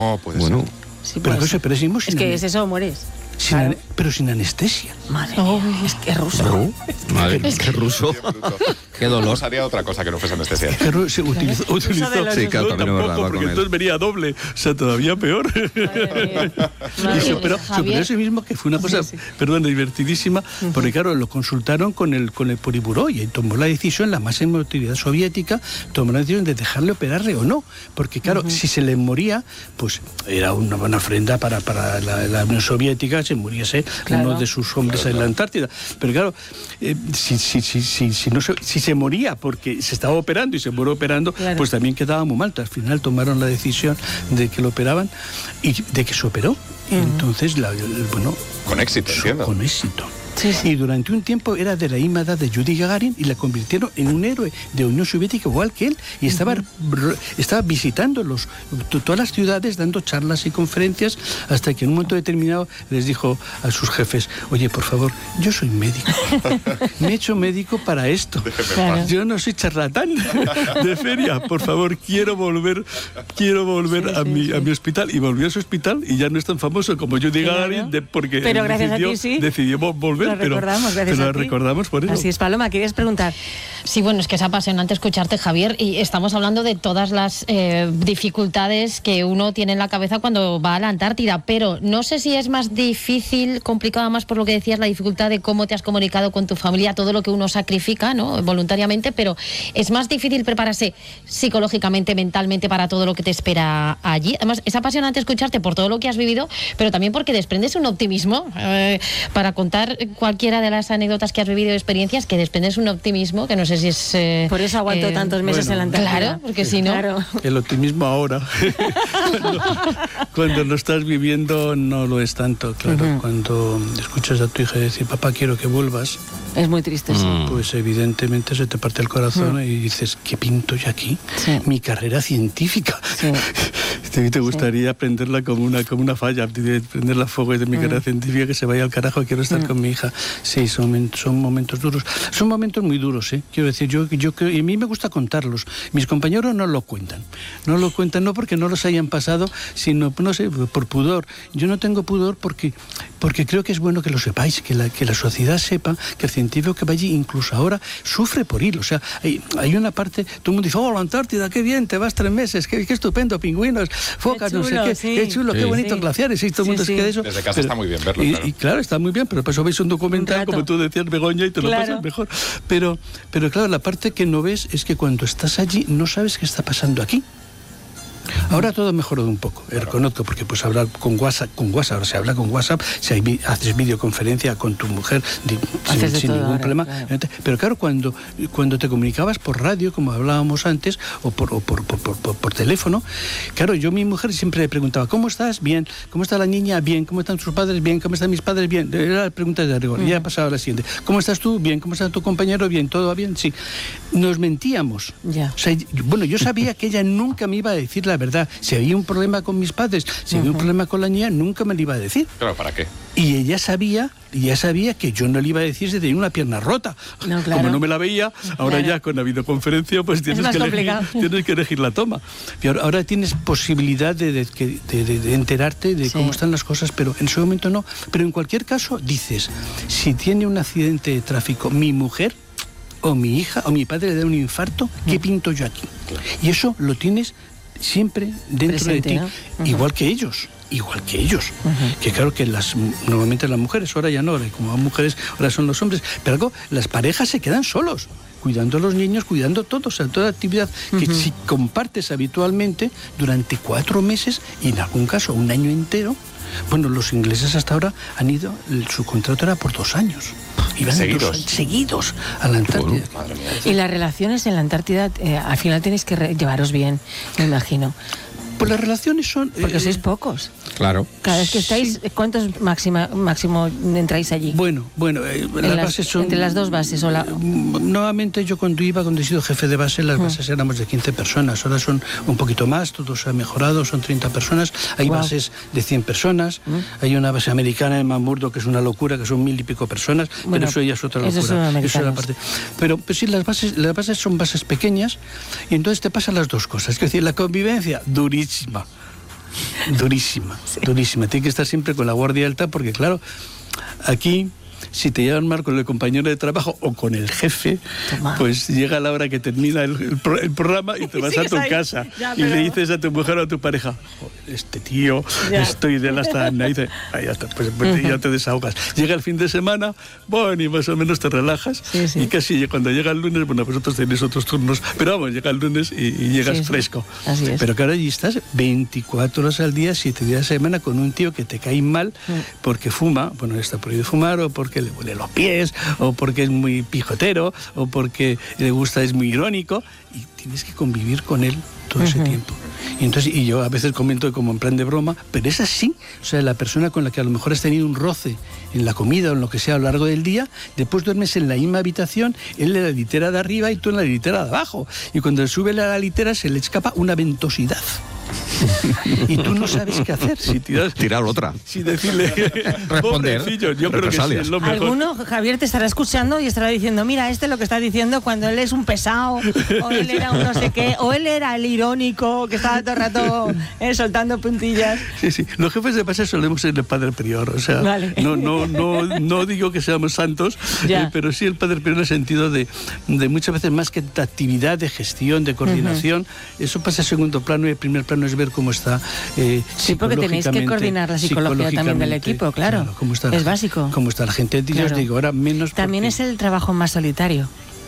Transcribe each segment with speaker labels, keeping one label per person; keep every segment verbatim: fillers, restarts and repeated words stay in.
Speaker 1: Oh, puede
Speaker 2: bueno.
Speaker 1: ser.
Speaker 3: Sí,
Speaker 4: Pero,
Speaker 3: pues,
Speaker 4: cosa, pero es,
Speaker 3: es que es eso o mueres.
Speaker 4: Sin
Speaker 3: Claro.
Speaker 4: ane- pero sin anestesia.
Speaker 3: Madre mía, es que es ruso.
Speaker 2: No, madre, qué ruso. Qué dolor.
Speaker 1: Haría otra cosa que no fuese anestesia.
Speaker 4: Pero se utilizó, utilizó
Speaker 3: de los
Speaker 2: Sí, claro, también es verdad, va
Speaker 4: porque
Speaker 2: con él.
Speaker 4: entonces venía doble, o sea, todavía peor.
Speaker 3: Madre mía.
Speaker 4: Y
Speaker 3: Madre
Speaker 4: se
Speaker 3: mía.
Speaker 4: operó, se
Speaker 5: Javier.
Speaker 4: operó ese mismo, que fue una cosa,
Speaker 3: Sí, sí.
Speaker 4: perdón, divertidísima, porque claro, lo consultaron con el con el Politburó y tomó la decisión, la máxima autoridad soviética tomó la decisión de dejarle operarle o no, porque claro, si se le moría, pues era una buena ofrenda para, para la, la Unión Soviética, si muriese
Speaker 3: Claro.
Speaker 4: uno de sus hombres en la Antártida. Pero claro, eh, si, si, si, si, si, no se, si se moría porque se estaba operando y se murió operando,
Speaker 3: Claro.
Speaker 4: pues también quedaba muy mal. Al final tomaron la decisión de que lo operaban y de que se operó. Y entonces, la, el- bueno,
Speaker 1: Con éxito, entiendo.
Speaker 4: con éxito.
Speaker 3: Sí, sí.
Speaker 4: Y durante un tiempo era de la ímada de Yuri Gagarin y la convirtieron en un héroe de Unión Soviética igual que él. Y estaba, r- estaba visitando los, to- todas las ciudades, dando charlas y conferencias, hasta que en un momento determinado les dijo a sus jefes: oye, por favor, yo soy médico. Me he hecho médico para esto.
Speaker 3: Claro.
Speaker 4: Yo no soy charlatán de feria. Por favor, quiero volver, quiero volver
Speaker 3: Sí,
Speaker 4: a,
Speaker 3: sí,
Speaker 4: mi,
Speaker 3: sí.
Speaker 4: a mi hospital. Y volvió a su hospital y ya no es tan famoso como Yuri
Speaker 3: Claro.
Speaker 4: Gagarin, de- porque
Speaker 3: Pero
Speaker 4: él
Speaker 3: gracias a
Speaker 4: decidió,
Speaker 3: ti sí.
Speaker 4: decidió vo- volver.
Speaker 3: Lo
Speaker 4: pero,
Speaker 3: recordamos, gracias
Speaker 4: pero
Speaker 3: a
Speaker 4: lo
Speaker 3: ti.
Speaker 4: recordamos por eso.
Speaker 3: Así es, Paloma, querías preguntar.
Speaker 5: Sí, bueno, es que es apasionante escucharte, Javier, y estamos hablando de todas las eh, dificultades que uno tiene en la cabeza cuando va a la Antártida, pero no sé si es más difícil, complicado más por lo que decías, la dificultad de cómo te has comunicado con tu familia, todo lo que uno sacrifica, ¿no?, voluntariamente, pero es más difícil prepararse psicológicamente, mentalmente para todo lo que te espera allí. Además, es apasionante escucharte por todo lo que has vivido, pero también porque desprendes un optimismo eh, para contar cualquiera de las anécdotas que has vivido y experiencias, que desprendes un optimismo que no sé si es... eh,
Speaker 3: Por eso aguanto
Speaker 5: eh,
Speaker 3: tantos meses
Speaker 4: bueno,
Speaker 3: en la Antártida.
Speaker 5: Claro, porque si no...
Speaker 3: Claro.
Speaker 4: El optimismo ahora. cuando, cuando lo estás viviendo no lo es tanto, claro.
Speaker 3: Ujú.
Speaker 4: Cuando escuchas a tu hija decir: papá, quiero que vuelvas,
Speaker 3: Es muy triste, sí.
Speaker 2: Mm.
Speaker 4: pues evidentemente se te parte el corazón y dices: ¿qué pinto yo aquí?
Speaker 3: Sí.
Speaker 4: Mi carrera científica.
Speaker 3: Sí.
Speaker 4: Te, te gustaría aprenderla como una, como una falla, de prenderla a fuego y de mi carrera científica, que se vaya al carajo, quiero estar con mi hija. Sí, son, momen- son momentos duros. Son momentos muy duros, ¿eh? Quiero decir, yo, yo creo- y a mí me gusta contarlos. Mis compañeros no lo cuentan. No lo cuentan no porque no los hayan pasado, sino, no sé, por pudor. Yo no tengo pudor porque, porque creo que es bueno que lo sepáis, que la, que la sociedad sepa que el científico que va allí, incluso ahora, sufre por ir. O sea, hay, hay una parte, todo el mundo dice: oh, la Antártida, qué bien, te vas tres meses, qué, qué estupendo, pingüinos, focas, no sé
Speaker 3: chulo,
Speaker 4: qué,
Speaker 3: sí.
Speaker 4: qué chulo,
Speaker 2: Sí.
Speaker 4: qué bonito,
Speaker 3: Sí.
Speaker 4: glaciares, y todo el mundo
Speaker 3: Sí,
Speaker 4: se queda
Speaker 3: sí.
Speaker 4: eso.
Speaker 1: Desde casa está muy bien verlo,
Speaker 4: y,
Speaker 1: claro.
Speaker 4: y claro, está muy bien, pero para eso veis un documental,
Speaker 3: Un rato.
Speaker 4: como tú decías, Begoña, y te lo
Speaker 3: Claro.
Speaker 4: pasas mejor. Pero, pero claro, la parte que no ves es que cuando estás allí no sabes qué está pasando aquí. Ahora todo ha mejorado un poco, eh, reconozco, porque pues hablar con WhatsApp, con WhatsApp, ahora se habla con WhatsApp, si hay vi- haces videoconferencia con tu mujer di- sin,
Speaker 3: Haces de
Speaker 4: sin
Speaker 3: todo
Speaker 4: ningún
Speaker 3: ahora,
Speaker 4: problema.
Speaker 3: claro.
Speaker 4: Pero claro, cuando, cuando te comunicabas por radio, como hablábamos antes, o por, o por, por, por, por- por teléfono, claro, yo a mi mujer siempre le preguntaba: ¿cómo estás? Bien. ¿Cómo está la niña? Bien. ¿Cómo están sus padres? Bien. ¿Cómo están mis padres? Bien. Era la pregunta de rigor. Y ya pasaba a la siguiente: ¿cómo estás tú? Bien. ¿Cómo está tu compañero? Bien. ¿Todo va bien? Sí. Nos mentíamos.
Speaker 3: Ya.
Speaker 4: O sea, yo- bueno, yo sabía que ella nunca me iba a decir la verdad. Si había un problema con mis padres, si había un problema con la niña, nunca me lo iba a decir.
Speaker 1: Claro, ¿para qué?
Speaker 4: Y ella sabía, y ella sabía que yo no le iba a decir si tenía una pierna rota.
Speaker 3: No, claro.
Speaker 4: Como no me la veía, ahora
Speaker 3: Claro.
Speaker 4: ya con la videoconferencia, pues tienes,
Speaker 3: más
Speaker 4: que elegir,
Speaker 3: complicado.
Speaker 4: tienes que elegir la toma. Y ahora, ahora tienes posibilidad de, de, que- de- de- de enterarte de
Speaker 3: Sí.
Speaker 4: cómo están las cosas, pero en ese momento no. Pero en cualquier caso, dices: si tiene un accidente de tráfico mi mujer, o mi hija, o mi padre le da un infarto, ¿qué pinto yo aquí? Y eso lo tienes siempre dentro
Speaker 3: Presente,
Speaker 4: de ti,
Speaker 3: ¿no? Ujú.
Speaker 4: igual que ellos. Igual que ellos, que claro que las normalmente las mujeres, ahora ya no, ahora como van mujeres, ahora son los hombres, pero algo, las parejas se quedan solos, cuidando a los niños, cuidando todo, o sea, toda actividad que si compartes habitualmente durante cuatro meses y en algún caso un año entero. Bueno, los ingleses hasta ahora han ido, el- su contrato era por dos años. Iban
Speaker 1: Seguidos.
Speaker 4: dos años seguidos a la Antártida.
Speaker 1: Madre mía.
Speaker 3: Y las relaciones en la Antártida, eh, al final tenéis que re- llevaros bien, me imagino.
Speaker 4: Pues las relaciones son...
Speaker 3: Porque
Speaker 4: eh,
Speaker 3: sois pocos.
Speaker 2: Claro.
Speaker 3: Cada vez que estáis, ¿cuántos máxima, máximo entráis allí?
Speaker 4: Bueno, bueno, eh,
Speaker 3: En
Speaker 4: las
Speaker 3: las-
Speaker 4: bases son...
Speaker 3: entre las dos bases, o la-
Speaker 4: Mm, Nuevamente yo cuando iba, cuando he sido jefe de base, las bases éramos de quince personas, ahora son un poquito más, todo se ha mejorado, son treinta personas, hay
Speaker 3: Guau.
Speaker 4: bases de cien personas, hay una base americana en McMurdo que es una locura, que son mil y pico personas,
Speaker 3: Bueno,
Speaker 4: pero eso ya es otra
Speaker 3: esos
Speaker 4: locura.
Speaker 3: son
Speaker 4: Eso es la
Speaker 3: americanos.
Speaker 4: parte. Pero pues sí, las bases, las bases son bases pequeñas y entonces te pasan las dos cosas, es decir, la convivencia durísima. Durísima, sí. durísima. Tiene que estar siempre con la guardia alta porque, claro, aquí... Si te llevan mal con el compañero de trabajo o con el jefe, Toma. pues llega la hora que termina el, el, pro, el programa y te vas a tu ahí. casa ya, pero... y le dices a tu mujer o a tu pareja, este tío, ya. estoy de la hasta y dice, ah, ya está, pues, pues uh-huh. ya te desahogas. Llega el fin de semana, bueno, y más o menos te relajas sí, sí. y casi cuando llega el lunes, bueno, vosotros tenéis otros turnos, pero vamos, llega el lunes y, y llegas sí, fresco.
Speaker 3: Sí. Así es.
Speaker 4: Pero claro, allí estás veinticuatro horas al día, siete días a la semana con un tío que te cae mal uh-huh. porque fuma, bueno, está prohibido fumar o porque le huele los pies, o porque es muy pijotero, o porque le gusta, es muy irónico, y tienes que convivir con él todo uh-huh. ese tiempo. Y entonces, y yo a veces comento como en plan de broma, pero es así, o sea, la persona con la que a lo mejor has tenido un roce en la comida o en lo que sea a lo largo del día, después duermes en la misma habitación, él en la litera de arriba y tú en la litera de abajo, y cuando sube a la litera se le escapa una ventosidad. Y tú no sabes qué hacer. Si tiras,
Speaker 2: tirar otra.
Speaker 4: Si decirle
Speaker 2: responder.
Speaker 4: Yo creo que sí, es lo mejor.
Speaker 3: Alguno, Javier, te estará escuchando y estará diciendo, mira, este es lo que está diciendo cuando él es un pesado, o él era un no sé qué, o él era el irónico que estaba todo el rato eh, soltando puntillas.
Speaker 4: Sí, sí. Los jefes de pase solemos ser el padre prior. O sea, vale. no, no, no, no digo que seamos santos, eh, pero sí el padre prior en el sentido de, de muchas veces más que de actividad, de gestión, de coordinación. Uh-huh. Eso pasa a segundo plano y el primer plano es ver cómo está eh,
Speaker 3: sí, porque tenéis que coordinar la psicología también del equipo, claro, claro cómo está es la, básico
Speaker 4: cómo está la gente, claro. Yo os digo, ahora menos
Speaker 3: también
Speaker 4: porque...
Speaker 3: es el trabajo más solitario,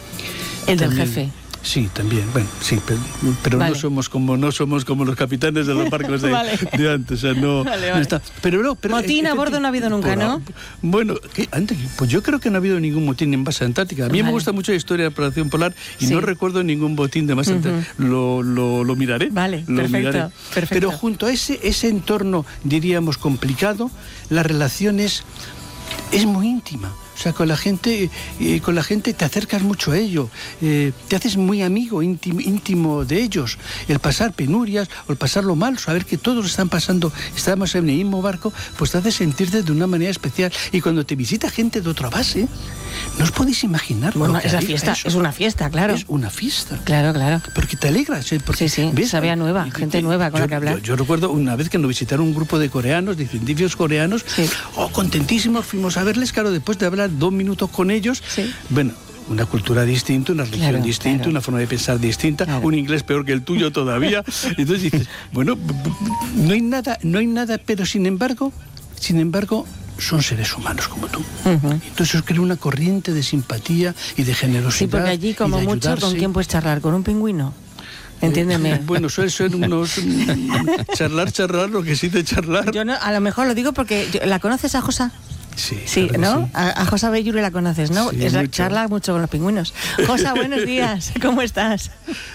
Speaker 3: el también, del jefe.
Speaker 4: Sí, también, bueno, sí, pero, pero vale. no somos como no somos como los capitanes de los barcos de, vale. de antes, o sea, no, vale, vale. no está. Pero no, pero
Speaker 3: motín a bordo no ha habido nunca, ¿no?
Speaker 4: Bueno, ¿qué? Antes, pues yo creo que no ha habido ningún motín en base antártica. A mí vale. me gusta mucho la historia de la operación polar y sí. no recuerdo ningún botín de base uh-huh. antártica. Lo, lo, lo miraré.
Speaker 3: Vale,
Speaker 4: lo
Speaker 3: perfecto,
Speaker 4: miraré.
Speaker 3: perfecto.
Speaker 4: Pero junto a ese ese entorno, diríamos, complicado, la relación es, es muy íntima. O sea, con la gente, eh, con la gente te acercas mucho a ello, eh, te haces muy amigo, íntimo, íntimo de ellos. El pasar penurias o el pasarlo mal, saber que todos están pasando, estamos en el mismo barco, pues te hace sentirte de una manera especial. Y cuando te visita gente de otra base, no os podéis imaginar.
Speaker 3: Bueno, es, la fiesta, es una fiesta, claro.
Speaker 4: Es una fiesta.
Speaker 3: Claro, claro.
Speaker 4: Porque te alegras. ¿eh? Porque,
Speaker 3: sí, sí,
Speaker 4: ¿ves?
Speaker 3: Sabía nueva, gente
Speaker 4: yo,
Speaker 3: nueva con
Speaker 4: yo,
Speaker 3: la que hablar.
Speaker 4: Yo, yo recuerdo una vez que nos visitaron un grupo de coreanos, de científicos coreanos, sí. oh, contentísimos, fuimos a verles, claro, después de hablar dos minutos con ellos, sí. bueno, una cultura distinta, una religión claro, distinta, claro. una forma de pensar distinta, claro. un inglés peor que el tuyo todavía. Entonces dices, bueno, no hay nada, no hay nada, pero sin embargo, sin embargo, son seres humanos como tú. Uh-huh. Entonces os crea una corriente de simpatía y de generosidad.
Speaker 3: Sí, porque allí, como mucho, ¿con quién puedes charlar? ¿Con un pingüino? Entiéndeme.
Speaker 4: Eh, bueno, suelen ser unos... charlar, charlar, lo que sí de charlar.
Speaker 3: Yo no, a lo mejor lo digo porque... ¿La conoces a Josa?
Speaker 4: Sí,
Speaker 3: sí, ¿no?
Speaker 4: Sí.
Speaker 3: A, a Josa Belluri la conoces, ¿no?
Speaker 4: Sí,
Speaker 3: es la
Speaker 4: mucho.
Speaker 3: charla mucho con los pingüinos. Josa, buenos días. ¿Cómo estás?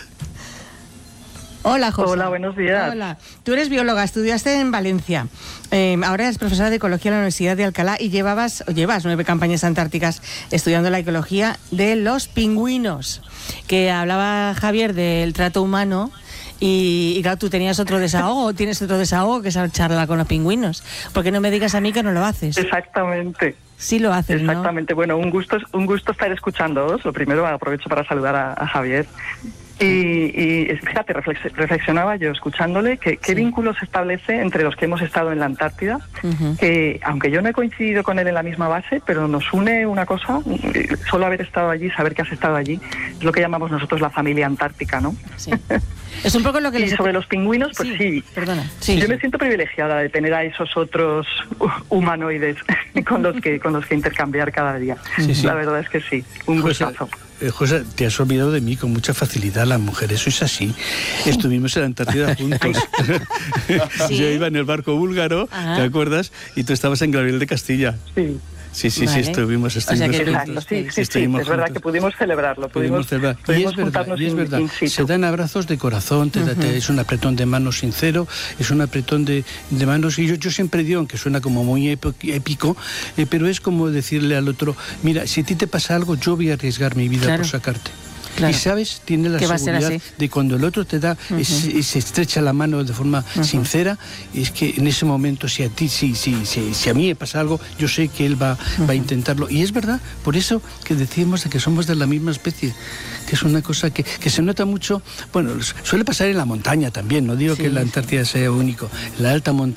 Speaker 3: Hola, Josa.
Speaker 6: Hola, buenos días.
Speaker 3: Hola. Tú eres bióloga, estudiaste en Valencia. Eh, ahora eres profesora de ecología en la Universidad de Alcalá y llevabas, o llevas nueve campañas antárticas estudiando la ecología de los pingüinos. Que hablaba Javier del trato humano. Y, y claro, tú tenías otro desahogo, tienes otro desahogo que es charlar con los pingüinos. Porque no me digas a mí que no lo haces.
Speaker 6: Exactamente.
Speaker 3: Sí lo haces,
Speaker 6: Exactamente.
Speaker 3: ¿no?
Speaker 6: Bueno, un gusto, un gusto estar escuchándoos. Lo primero, aprovecho para saludar a, a Javier. Y, y fíjate, reflexionaba yo escuchándole que qué sí. vínculo se establece entre los que hemos estado en la Antártida, uh-huh. que aunque yo no he coincidido con él en la misma base, pero nos une una cosa, solo haber estado allí, saber que has estado allí, es lo que llamamos nosotros la familia antártica, ¿no?
Speaker 3: Sí. Es un poco lo que les...
Speaker 6: Y sobre los pingüinos, pues sí,
Speaker 3: sí. Perdona. Sí,
Speaker 6: yo
Speaker 3: sí.
Speaker 6: me siento privilegiada de tener a esos otros humanoides con los que con los que intercambiar cada día. Sí, sí. La verdad es que sí, un gustazo.
Speaker 4: Eh, José, te has olvidado de mí con mucha facilidad, las mujeres, eso es así. Estuvimos en la Antártida juntos. ¿Sí? Yo iba en el barco búlgaro, Ajá. ¿te acuerdas? Y tú estabas en Gabriel de Castilla.
Speaker 6: Sí.
Speaker 4: Sí, sí, vale. sí, estuvimos, estuvimos
Speaker 6: o sea que juntos. Sí, sí, sí, es verdad juntos. Que pudimos celebrarlo. Pudimos,
Speaker 4: pudimos celebrar. Y es verdad, y es verdad. In, in se dan abrazos de corazón, te, uh-huh. te, es un apretón de manos sincero, es un apretón de, de manos. Y yo, yo siempre digo, aunque suena como muy épico, eh, pero es como decirle al otro, mira, si a ti te pasa algo, yo voy a arriesgar mi vida claro. por sacarte.
Speaker 3: Claro.
Speaker 4: Y sabes, tiene la
Speaker 3: Que va a ser
Speaker 4: seguridad
Speaker 3: así.
Speaker 4: de cuando el otro te da,
Speaker 3: Uh-huh.
Speaker 4: es- y se estrecha la mano de forma uh-huh. sincera, es que en ese momento, si a ti, si, si, si, si a mí me pasa algo, yo sé que él va, uh-huh. va a intentarlo. Y es verdad, por eso que decimos de que somos de la misma especie, que es una cosa que, que se nota mucho, bueno, suele pasar en la montaña también, no digo
Speaker 3: Sí.
Speaker 4: que en la Antártida sea único, en la alta montaña